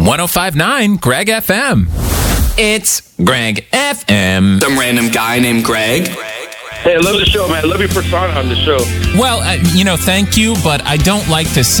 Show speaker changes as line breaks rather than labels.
1059 Greg FM. It's Greg FM.
Some random guy named Greg.
Hey, I love the show, man. I love your persona on the show.
Well, thank you, but I don't like to sing